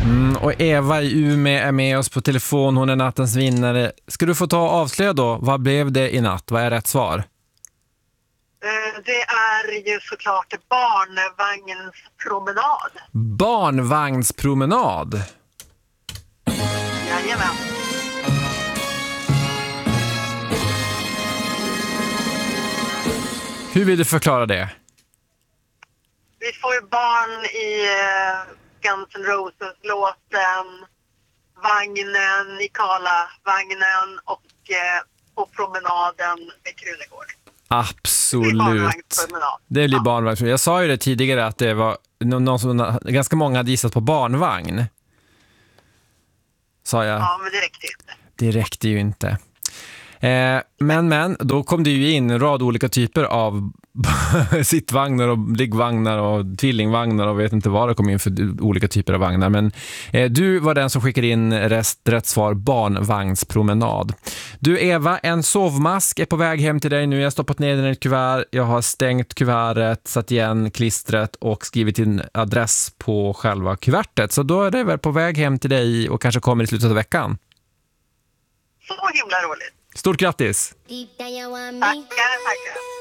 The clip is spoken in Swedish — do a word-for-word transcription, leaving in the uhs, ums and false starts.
Mm, och Eva i Umeå är med oss på telefon. Hon är nattens vinnare. Ska du få ta och avslöja då? Vad blev det i natt? Vad är rätt svar? Det är ju såklart barnvagnspromenad. Barnvagnspromenad? Jajamän. Hur vill du förklara det? Vi får ju barn i uh, Guns N' Roses-låten, vagnen i Karla-vagnen och uh, på promenaden med Krunegård. Absolut. Det blir barnvagn. Jag sa ju det tidigare att det var någon som, ganska många hade gissat på barnvagn. Sa jag. Ja, men det räckte ju inte. Det räckte ju inte. Eh, men, men, då kom det ju in en rad olika typer av sittvagnar och liggvagnar och tvillingvagnar och vet inte vad det kom in för olika typer av vagnar. Men eh, du var den som skickade in rest, rätt svar, barnvagnspromenad. Du Eva, en sovmask är på väg hem till dig nu. Jag har stoppat ner den i ett kuvert. Jag har stängt kuvertet, satt igen klistret och skrivit din adress på själva kuvertet. Så då är det väl på väg hem till dig och kanske kommer i slutet av veckan. Så himla roligt. Stort grattis! Tackar, tackar.